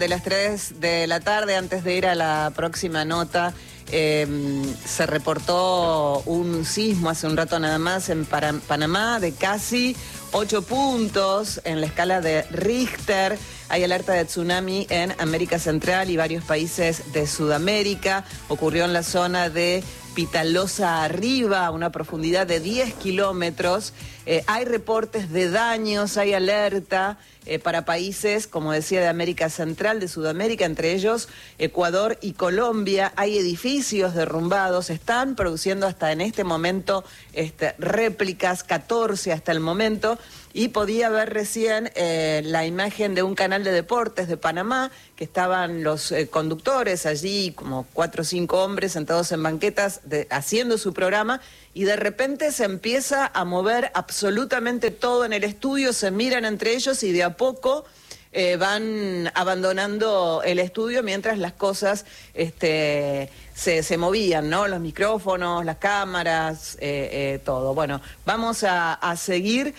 De las 3 de la tarde, antes de ir a la próxima nota, se reportó un sismo hace un rato nada más en Panamá de casi 8 puntos en la escala de Richter. Hay alerta de tsunami en América Central y varios países de Sudamérica. Ocurrió en la zona de Pitalosa Arriba, a una profundidad de 10 kilómetros. Hay reportes de daños, hay alerta para países, como decía, de América Central, de Sudamérica, entre ellos Ecuador y Colombia. Hay edificios derrumbados, están produciendo hasta en este momento réplicas, 14 hasta el momento, y podía ver recién la imagen de un canal de deportes de Panamá, que estaban los conductores allí, como 4 o 5 hombres sentados en banquetas haciendo su programa, y de repente se empieza a mover absolutamente todo en el estudio, se miran entre ellos y de a poco van abandonando el estudio mientras las cosas se movían, ¿no? Los micrófonos, las cámaras, todo. Bueno, vamos a seguir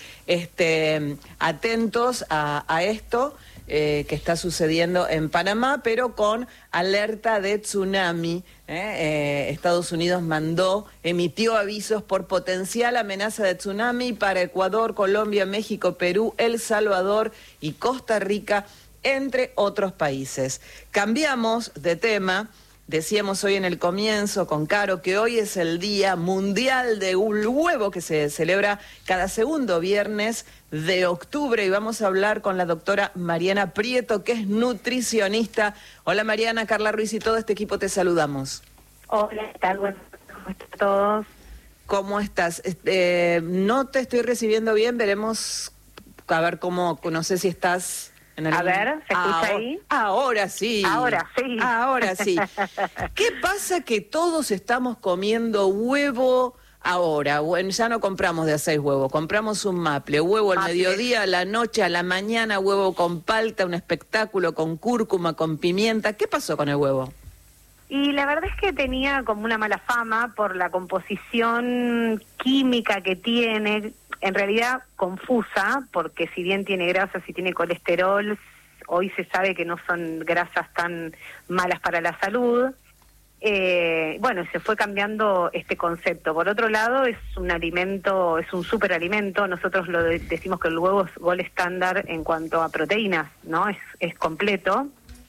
atentos a esto que está sucediendo en Panamá, pero con alerta de tsunami. Estados Unidos emitió avisos por potencial amenaza de tsunami para Ecuador, Colombia, México, Perú, El Salvador y Costa Rica, entre otros países. Cambiamos de tema. Decíamos hoy en el comienzo con Caro que hoy es el Día Mundial del Huevo, que se celebra cada segundo viernes de octubre, y vamos a hablar con la doctora Mariana Prieto, que es nutricionista. Hola Mariana, Carla Ruiz y todo este equipo te saludamos. Hola, ¿qué tal? Bueno, ¿cómo están todos? ¿Cómo estás? No te estoy recibiendo bien, veremos, a ver cómo, no sé si estás... A ver, ¿se escucha ahí? Ahora sí. Ahora sí. Ahora sí. ¿Qué pasa que todos estamos comiendo huevo ahora? Bueno, ya no compramos de a 6 huevos, compramos un maple, huevo al mediodía, a la noche, a la mañana, huevo con palta, un espectáculo con cúrcuma, con pimienta. ¿Qué pasó con el huevo? Y la verdad es que tenía como una mala fama por la composición química que tiene, en realidad confusa, porque si bien tiene grasas y tiene colesterol, hoy se sabe que no son grasas tan malas para la salud. Bueno, se fue cambiando este concepto. Por otro lado, es un alimento, es un superalimento. Nosotros decimos que el huevo es gold estándar en cuanto a proteínas, ¿no? Es completo.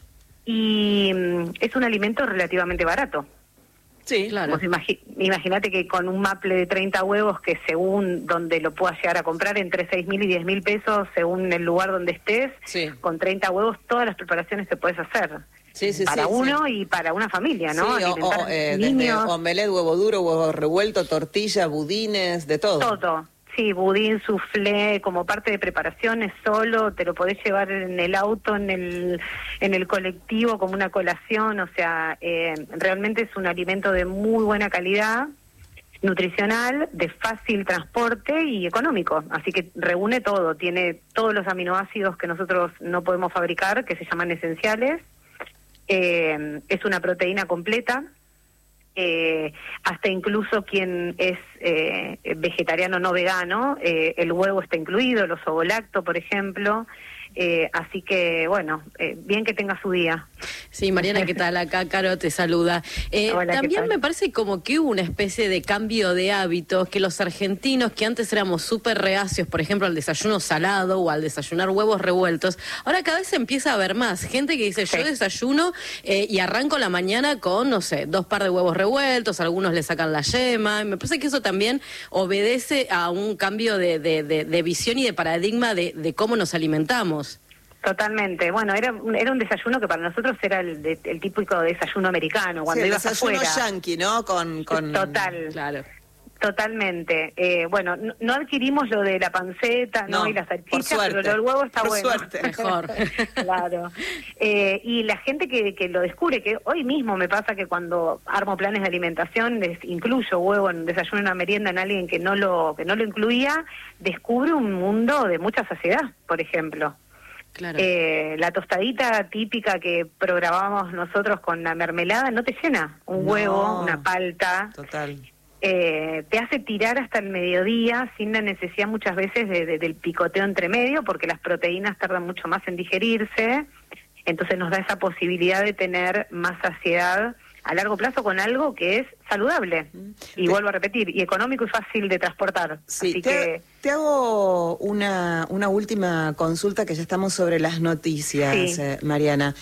Y es un alimento relativamente barato. Sí, claro. Imagínate que con un maple de 30 huevos, que según donde lo puedas llegar a comprar, entre 6.000 y 10.000 pesos, según el lugar donde estés, sí, con 30 huevos todas las preparaciones que puedes hacer. Para uno y para una familia, ¿no? Sí, alimentar niños. Desde omelette, huevo duro, huevo revuelto, tortilla, budines, de todo. Todo. Sí, budín, soufflé, como parte de preparaciones solo, te lo podés llevar en el auto, en el colectivo como una colación, o sea, realmente es un alimento de muy buena calidad, nutricional, de fácil transporte y económico, así que reúne todo, tiene todos los aminoácidos que nosotros no podemos fabricar, que se llaman esenciales, es una proteína completa. Hasta incluso quien es vegetariano no vegano, el huevo está incluido, los ovolacto, por ejemplo, así que bueno, bien que tenga su día. Sí, Mariana, ¿qué tal? Acá Caro te saluda. Hola, también me parece como que hubo una especie de cambio de hábitos, que los argentinos que antes éramos súper reacios, por ejemplo, al desayuno salado o al desayunar huevos revueltos, ahora cada vez se empieza a ver más gente que dice, yo desayuno y arranco la mañana con, no sé, 2 par de huevos revueltos, algunos le sacan la yema, y me parece que eso también obedece a un cambio de visión y de paradigma de cómo nos alimentamos. Totalmente. Bueno, era un desayuno que para nosotros era el típico desayuno americano, cuando ibas afuera. El desayuno yanqui, ¿no? Total. Claro. Totalmente. Bueno, no adquirimos lo de la panceta, ¿no? Y la salchicha, pero lo del huevo está bueno. Suerte. Mejor. Claro. Y la gente que lo descubre, que hoy mismo me pasa que cuando armo planes de alimentación, les incluyo huevo en desayuno, en una merienda, en alguien que no lo incluía, descubre un mundo de mucha saciedad, por ejemplo. Claro. La tostadita típica que programábamos nosotros con la mermelada no te llena. Un huevo, una palta. Total. Te hace tirar hasta el mediodía sin la necesidad muchas veces del picoteo entre medio, porque las proteínas tardan mucho más en digerirse. entonces nos da esa posibilidad de tener más saciedad a largo plazo con algo que es saludable, y vuelvo a repetir, y económico y fácil de transportar. Sí, Así que te hago una última consulta, que ya estamos sobre las noticias, Sí. Mariana.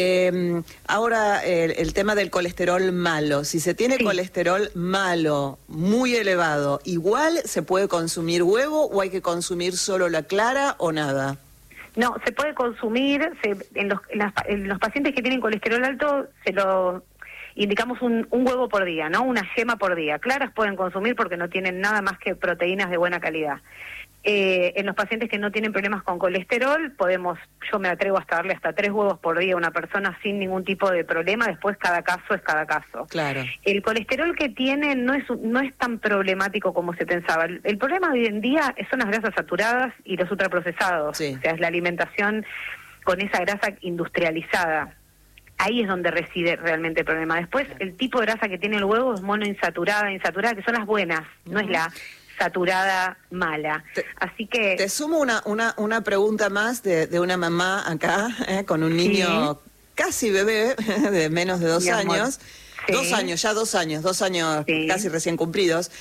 Ahora, el tema del colesterol malo. Si se tiene Sí. colesterol malo, muy elevado, ¿igual se puede consumir huevo o hay que consumir solo la clara o nada? no, se puede consumir, en los pacientes que tienen colesterol alto se lo indicamos un huevo por día, ¿no? Una yema por día. Claras pueden consumir porque no tienen nada más que proteínas de buena calidad. En los pacientes que no tienen problemas con colesterol, yo me atrevo hasta darle hasta 3 huevos por día a una persona sin ningún tipo de problema. Después cada caso es cada caso. Claro. El colesterol que tienen no es tan problemático como se pensaba. El problema de hoy en día son las grasas saturadas y los ultraprocesados. Sí. O sea, es la alimentación con esa grasa industrializada. Ahí es donde reside realmente el problema. Después, el tipo de grasa que tiene el huevo es monoinsaturada, insaturada, que son las buenas, no es la saturada mala. Así que... Te sumo una pregunta más de una mamá acá, con un niño casi bebé, de menos de 2 Mi amor. años. Sí. 2 años, ya 2 años Sí. casi recién cumplidos.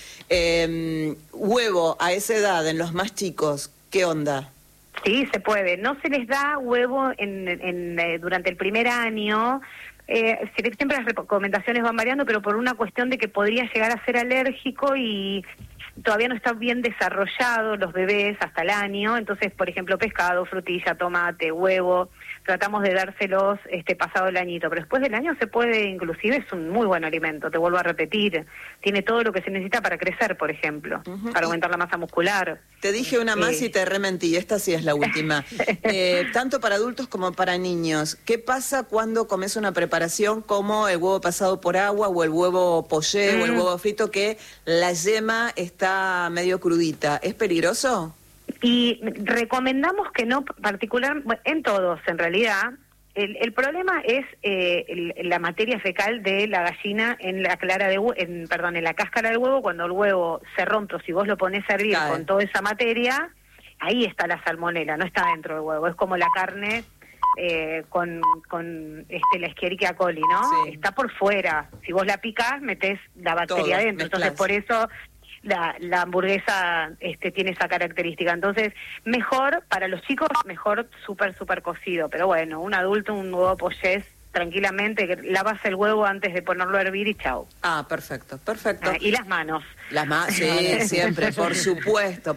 Huevo a esa edad en los más chicos, ¿qué onda? Sí, se puede. No se les da huevo durante el primer año. Siempre las recomendaciones van variando, pero por una cuestión de que podría llegar a ser alérgico y todavía no está bien desarrollado los bebés hasta el año. Entonces, por ejemplo, pescado, frutilla, tomate, huevo, tratamos de dárselos pasado el añito. Pero después del año se puede, inclusive es un muy buen alimento, te vuelvo a repetir. Tiene todo lo que se necesita para crecer, por ejemplo, para aumentar la masa muscular. Te dije una más y te rementí, esta sí es la última. Tanto para adultos como para niños, ¿qué pasa cuando comes una preparación como el huevo pasado por agua o el huevo poché o el huevo frito, que la yema está medio crudita? ¿Es peligroso? Y recomendamos que no, en todos en realidad. El problema es la materia fecal de la gallina en la en la cáscara del huevo. Cuando el huevo se rompe, o si vos lo pones a hervir con toda esa materia, ahí está la salmonela, no está dentro del huevo. Es como la carne con la Escherichia coli, ¿no? Sí. Está por fuera. Si vos la picás, metés la bacteria Todo, adentro. Entonces, mezclás. por eso la hamburguesa tiene esa característica. Entonces, mejor para los chicos, mejor súper cocido. Pero bueno, un adulto, un huevo pollés, tranquilamente, que lavas el huevo antes de ponerlo a hervir y chau. Ah, perfecto. Y las manos. Sí, siempre, por supuesto.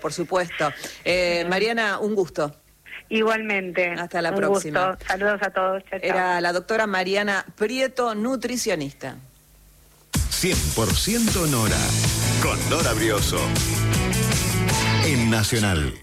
Mariana, un gusto. Igualmente. Hasta la un próxima. Gusto. Saludos a todos. Chao, chao. Era la doctora Mariana Prieto, nutricionista. 100% Nora, con Nora Brioso, en Nacional.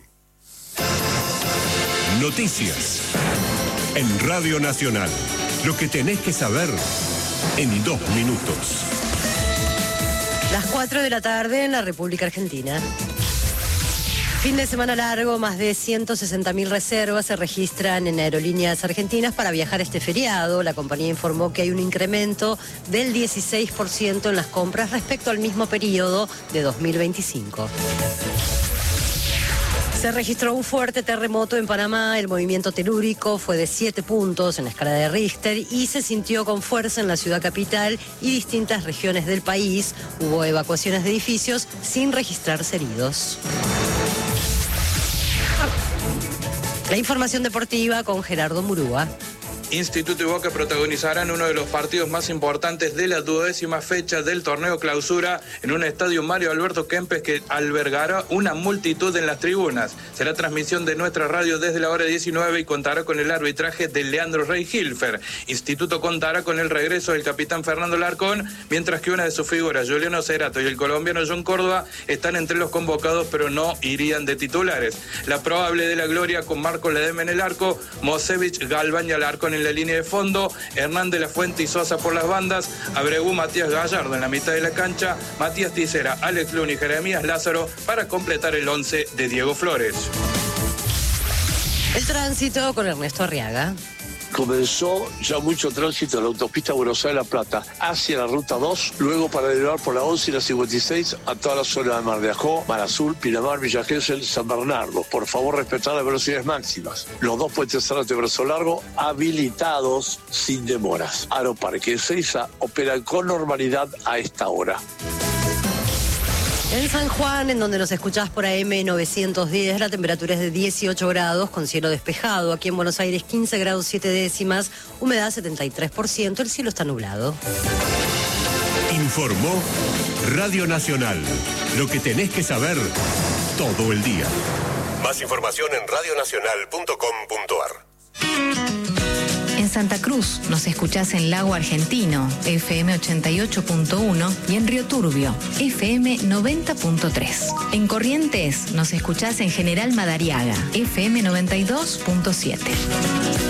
Noticias en Radio Nacional. Lo que tenés que saber en 2 minutos. Las 4 de la tarde en la República Argentina. Fin de semana largo, más de 160.000 reservas se registran en aerolíneas argentinas para viajar este feriado. La compañía informó que hay un incremento del 16% en las compras respecto al mismo periodo de 2025. Se registró un fuerte terremoto en Panamá. El movimiento telúrico fue de 7 puntos en la escala de Richter y se sintió con fuerza en la ciudad capital y distintas regiones del país. Hubo evacuaciones de edificios sin registrarse heridos. La información deportiva con Gerardo Murúa. Instituto y Boca protagonizarán uno de los partidos más importantes de la 12ª fecha del torneo clausura en un estadio Mario Alberto Kempes que albergará una multitud en las tribunas. Será transmisión de nuestra radio desde la hora 19 y contará con el arbitraje de Leandro Rey Hilfer. Instituto contará con el regreso del capitán Fernando Larcón, mientras que una de sus figuras, Juliano Cerato, y el colombiano John Córdoba están entre los convocados, pero no irían de titulares. La probable de la gloria con Marco Ledesma en el arco, Mosevich, Galván y Alarcón en la línea de fondo, Hernán de la Fuente y Sosa por las bandas, Abregu, Matías Gallardo en la mitad de la cancha, Matías Ticera, Alex Luna y Jeremías Lázaro para completar el 11 de Diego Flores. El tránsito con Ernesto Arriaga. comenzó ya mucho tránsito en la autopista Buenos Aires-La Plata hacia la Ruta 2, luego para derivar por la 11 y la 56 a toda la zona de Mar de Ajó, Mar Azul, Pinamar, Villa Gesell, San Bernardo. Por favor, respetar las velocidades máximas. Los 2 puentes cerrados de Brazo Largo habilitados sin demoras. Aeroparque Ezeiza operan con normalidad a esta hora. En San Juan, en donde nos escuchás por AM 910, la temperatura es de 18 grados con cielo despejado. Aquí en Buenos Aires 15 grados 7 décimas, humedad 73%, el cielo está nublado. Informó Radio Nacional. Lo que tenés que saber todo el día. Más información en radionacional.com.ar. En Santa Cruz nos escuchás en Lago Argentino, FM 88.1 y en Río Turbio, FM 90.3. En Corrientes nos escuchás en General Madariaga, FM 92.7.